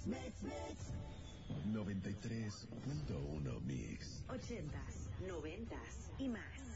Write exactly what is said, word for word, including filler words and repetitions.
Mix, mix. noventa y tres punto uno Mix. Ochentas, noventas y más.